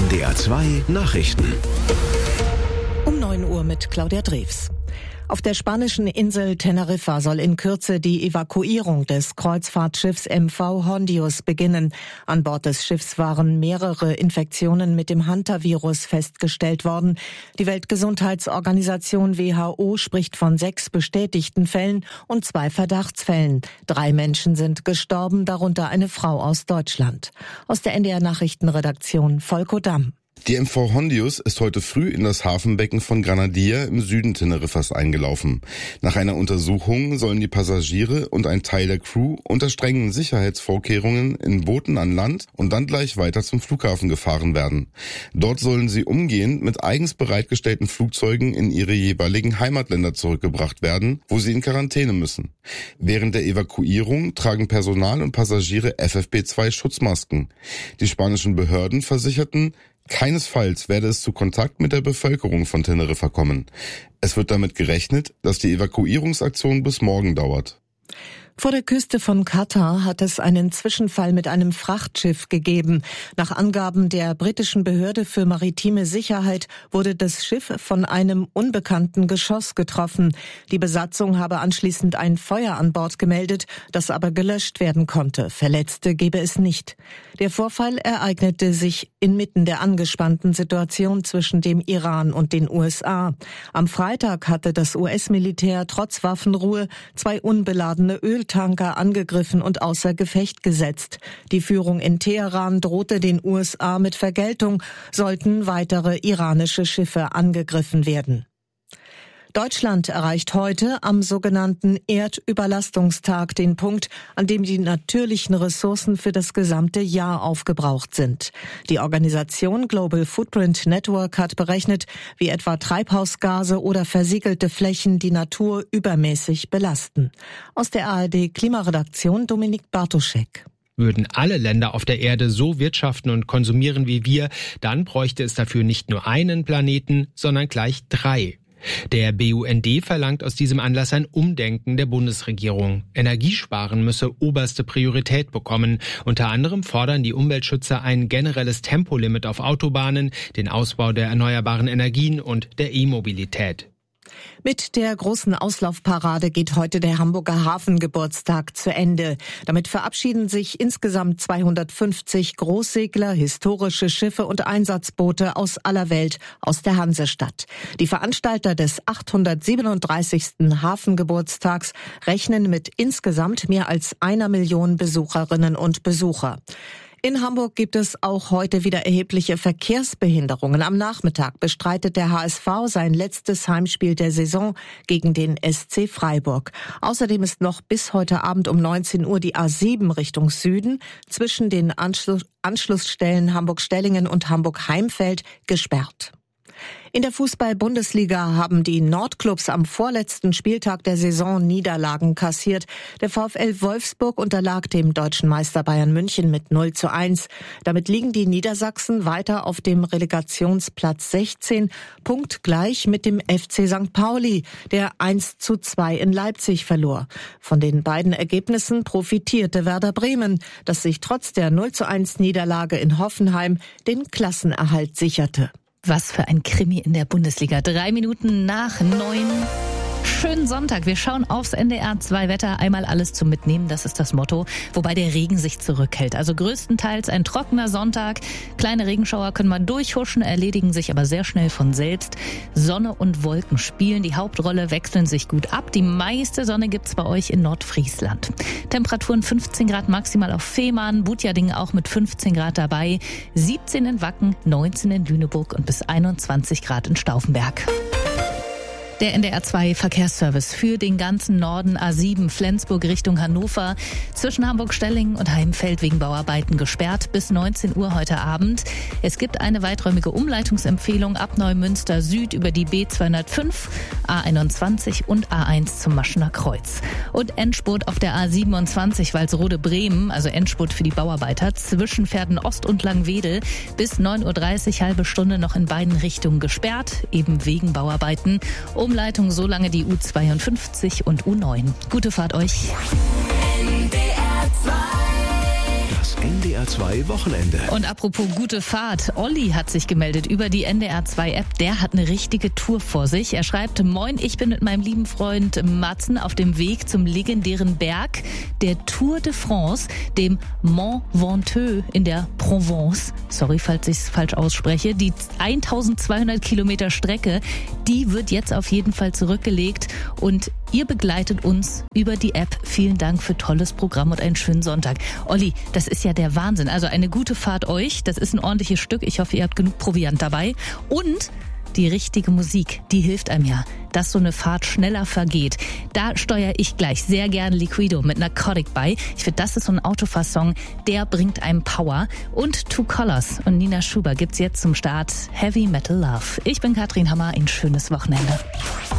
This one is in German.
NDR 2 Nachrichten. Um 9 Uhr mit Claudia Drews. Auf der spanischen Insel Teneriffa soll in Kürze die Evakuierung des Kreuzfahrtschiffs MV Hondius beginnen. An Bord des Schiffs waren mehrere Infektionen mit dem Hantavirus festgestellt worden. Die Weltgesundheitsorganisation WHO spricht von 6 bestätigten Fällen und 2 Verdachtsfällen. 3 Menschen sind gestorben, darunter eine Frau aus Deutschland. Aus der NDR Nachrichtenredaktion Volko Damm. Die MV Hondius ist heute früh in das Hafenbecken von Granadilla im Süden Teneriffas eingelaufen. Nach einer Untersuchung sollen die Passagiere und ein Teil der Crew unter strengen Sicherheitsvorkehrungen in Booten an Land und dann gleich weiter zum Flughafen gefahren werden. Dort sollen sie umgehend mit eigens bereitgestellten Flugzeugen in ihre jeweiligen Heimatländer zurückgebracht werden, wo sie in Quarantäne müssen. Während der Evakuierung tragen Personal und Passagiere FFP2-Schutzmasken. Die spanischen Behörden versicherten, keinesfalls werde es zu Kontakt mit der Bevölkerung von Teneriffa kommen. Es wird damit gerechnet, dass die Evakuierungsaktion bis morgen dauert. Vor der Küste von Katar hat es einen Zwischenfall mit einem Frachtschiff gegeben. Nach Angaben der britischen Behörde für maritime Sicherheit wurde das Schiff von einem unbekannten Geschoss getroffen. Die Besatzung habe anschließend ein Feuer an Bord gemeldet, das aber gelöscht werden konnte. Verletzte gebe es nicht. Der Vorfall ereignete sich inmitten der angespannten Situation zwischen dem Iran und den USA. Am Freitag hatte das US-Militär trotz Waffenruhe 2 unbeladene Öltanker angegriffen und außer Gefecht gesetzt. Die Führung in Teheran drohte den USA mit Vergeltung, sollten weitere iranische Schiffe angegriffen werden. Deutschland erreicht heute am sogenannten Erdüberlastungstag den Punkt, an dem die natürlichen Ressourcen für das gesamte Jahr aufgebraucht sind. Die Organisation Global Footprint Network hat berechnet, wie etwa Treibhausgase oder versiegelte Flächen die Natur übermäßig belasten. Aus der ARD Klimaredaktion Dominik Bartoschek. Würden alle Länder auf der Erde so wirtschaften und konsumieren wie wir, dann bräuchte es dafür nicht nur einen Planeten, sondern gleich 3. Der BUND verlangt aus diesem Anlass ein Umdenken der Bundesregierung. Energiesparen müsse oberste Priorität bekommen. Unter anderem fordern die Umweltschützer ein generelles Tempolimit auf Autobahnen, den Ausbau der erneuerbaren Energien und der E-Mobilität. Mit der großen Auslaufparade geht heute der Hamburger Hafengeburtstag zu Ende. Damit verabschieden sich insgesamt 250 Großsegler, historische Schiffe und Einsatzboote aus aller Welt aus der Hansestadt. Die Veranstalter des 837. Hafengeburtstags rechnen mit insgesamt mehr als 1 Million Besucherinnen und Besucher. In Hamburg gibt es auch heute wieder erhebliche Verkehrsbehinderungen. Am Nachmittag bestreitet der HSV sein letztes Heimspiel der Saison gegen den SC Freiburg. Außerdem ist noch bis heute Abend um 19 Uhr die A7 Richtung Süden zwischen den Anschlussstellen Hamburg-Stellingen und Hamburg-Heimfeld gesperrt. In der Fußball-Bundesliga haben die Nordclubs am vorletzten Spieltag der Saison Niederlagen kassiert. Der VfL Wolfsburg unterlag dem deutschen Meister Bayern München mit 0:1. Damit liegen die Niedersachsen weiter auf dem Relegationsplatz 16, punktgleich mit dem FC St. Pauli, der 1:2 in Leipzig verlor. Von den beiden Ergebnissen profitierte Werder Bremen, das sich trotz der 0:1 Niederlage in Hoffenheim den Klassenerhalt sicherte. Was für ein Krimi in der Bundesliga. 3 Minuten nach 9. Schönen Sonntag. Wir schauen aufs NDR 2 Wetter. Einmal alles zum Mitnehmen, das ist das Motto. Wobei der Regen sich zurückhält. Also größtenteils ein trockener Sonntag. Kleine Regenschauer können mal durchhuschen, erledigen sich aber sehr schnell von selbst. Sonne und Wolken spielen die Hauptrolle, wechseln sich gut ab. Die meiste Sonne gibt's bei euch in Nordfriesland. Temperaturen 15 Grad maximal auf Fehmarn, Butjadingen auch mit 15 Grad dabei. 17 in Wacken, 19 in Lüneburg und bis 21 Grad in Stauffenberg. Der NDR 2 Verkehrsservice für den ganzen Norden, A7 Flensburg Richtung Hannover, zwischen Hamburg-Stellingen und Heimfeld wegen Bauarbeiten gesperrt bis 19 Uhr heute Abend. Es gibt eine weiträumige Umleitungsempfehlung ab Neumünster Süd über die B205, A21 und A1 zum Maschener Kreuz. Und Endspurt auf der A27 Walsrode-Bremen, also Endspurt für die Bauarbeiter, zwischen Pferden Ost und Langwedel bis 9:30 Uhr, halbe Stunde noch in beiden Richtungen gesperrt, eben wegen Bauarbeiten. Umleitung so lange die U52 und U9. Gute Fahrt euch. Das NDR2 Wochenende. Und apropos gute Fahrt, Olli hat sich gemeldet über die NDR2-App. Der hat eine richtige Tour vor sich. Er schreibt: Moin, ich bin mit meinem lieben Freund Matzen auf dem Weg zum legendären Berg der Tour de France, dem Mont Ventoux in der Provence. Sorry, falls ich es falsch ausspreche. Die 1200 Kilometer Strecke, die wird jetzt auf jeden Fall zurückgelegt und ihr begleitet uns über die App. Vielen Dank für tolles Programm und einen schönen Sonntag. Olli, das ist ja der Wahnsinn. Also eine gute Fahrt euch. Das ist ein ordentliches Stück. Ich hoffe, ihr habt genug Proviant dabei. Und die richtige Musik, die hilft einem ja, dass so eine Fahrt schneller vergeht. Da steuere ich gleich sehr gern Liquido mit Narcotic bei. Ich finde, das ist so ein Autofahrsong, der bringt einem Power. Und Two Colors und Nina Schuber gibt's jetzt zum Start Heavy Metal Love. Ich bin Katrin Hammer, ein schönes Wochenende.